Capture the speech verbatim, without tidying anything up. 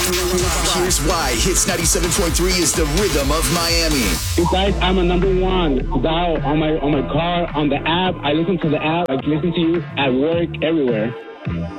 Here's why Hits ninety-seven point three is the rhythm of Miami. You guys, I'm a number one dial on my on my car, on the app. I listen to the app. I listen to you at work, everywhere.